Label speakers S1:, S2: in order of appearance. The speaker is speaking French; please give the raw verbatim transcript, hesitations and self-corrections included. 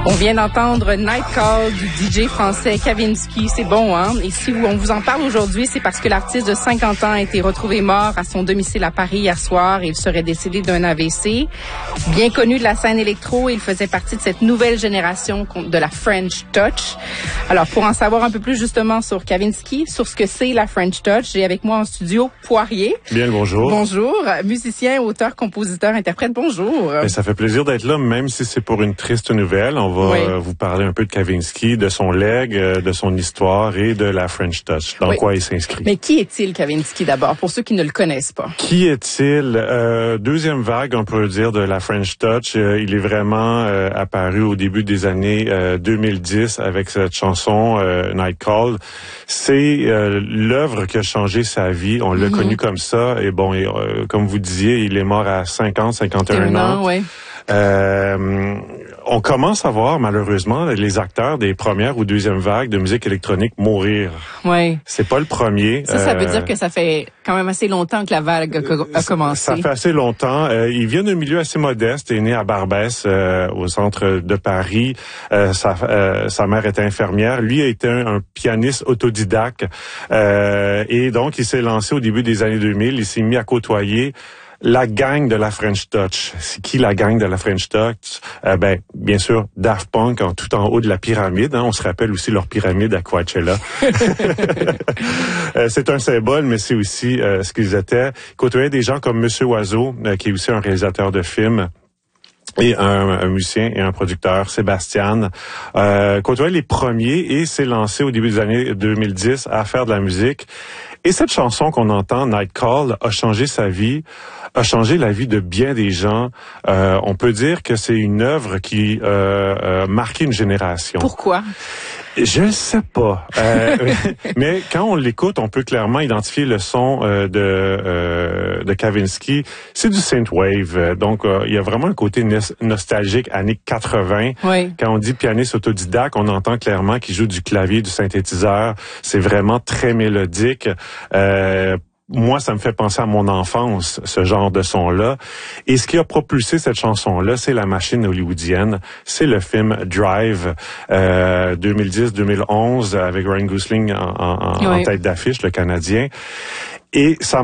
S1: On vient d'entendre Night Call du D J français Kavinsky. C'est bon, hein? Et si on vous en parle aujourd'hui, c'est parce que l'artiste de cinquante ans a été retrouvé mort à son domicile à Paris hier soir et il serait décédé d'un A V C. Bien connu de la scène électro, il faisait partie de cette nouvelle génération de la French Touch. Alors, pour en savoir un peu plus justement sur Kavinsky, sur ce que c'est la French Touch, j'ai avec moi en studio Poirier.
S2: Bien le bonjour.
S1: Bonjour. Musicien, auteur, compositeur, interprète, bonjour.
S2: Et ça fait plaisir d'être là, même si c'est pour une triste nouvelle. On va
S1: oui.
S2: euh, vous parler un peu de Kavinsky, de son legs, euh, de son histoire et de la French Touch, dans
S1: oui.
S2: quoi il s'inscrit.
S1: Mais qui est-il, Kavinsky, d'abord, pour ceux qui ne le connaissent pas?
S2: Qui est-il? Euh, deuxième vague, on peut dire, de la French Touch. Euh, il est vraiment euh, apparu au début des années euh, deux mille dix avec cette chanson euh, Night Call. C'est euh, l'œuvre qui a changé sa vie. On l'a mm-hmm. connu comme ça. Et bon, et, euh, comme vous disiez, il est mort à cinquante, cinquante et un ans.
S1: Ouais.
S2: Euh, on commence à voir, malheureusement, les acteurs des premières ou deuxième vagues de musique électronique mourir.
S1: Oui.
S2: C'est pas le premier.
S1: Ça, ça
S2: euh,
S1: veut dire que ça fait quand même assez longtemps que la vague a, a commencé.
S2: Ça fait assez longtemps. Euh, il vient d'un milieu assez modeste. Il est né à Barbès, euh, au centre de Paris. Euh, sa, euh, sa mère était infirmière. Lui a été un, un pianiste autodidacte. Euh, et donc, il s'est lancé au début des années deux mille. Il s'est mis à côtoyer la gang de la French Touch. C'est qui la gang de la French Touch? Euh, ben, bien sûr, Daft Punk, en, tout en haut de la pyramide. Hein. On se rappelle aussi leur pyramide à Coachella. euh, c'est un symbole, mais c'est aussi euh, ce qu'ils étaient. Ils côtoyaient des gens comme Monsieur Oiseau, euh, qui est aussi un réalisateur de films. Et un, un musicien et un producteur, Sébastien, euh, côtoyait les premiers et s'est lancé au début des années deux mille dix à faire de la musique. Et cette chanson qu'on entend, Night Call, a changé sa vie, a changé la vie de bien des gens. Euh, on peut dire que c'est une œuvre qui euh, a marqué une génération.
S1: Pourquoi?
S2: Je ne sais pas. Euh, mais quand on l'écoute, on peut clairement identifier le son euh, de euh, de Kavinsky. C'est du synthwave. Donc, euh, il y a vraiment un côté no- nostalgique années quatre-vingts.
S1: Oui.
S2: Quand on dit pianiste autodidacte, on entend clairement qu'il joue du clavier, du synthétiseur. C'est vraiment très mélodique. Euh, Moi, ça me fait penser à mon enfance, ce genre de son-là. Et ce qui a propulsé cette chanson-là, c'est la machine hollywoodienne. C'est le film Drive, euh, deux mille dix deux mille onze, avec Ryan Gosling en, en,
S1: oui.
S2: en tête d'affiche, le Canadien. Et ça